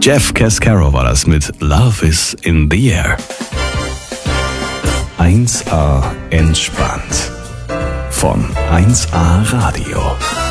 Jeff Cascaro war das mit Love is in the Air. 1A entspannt. Von 1A Radio.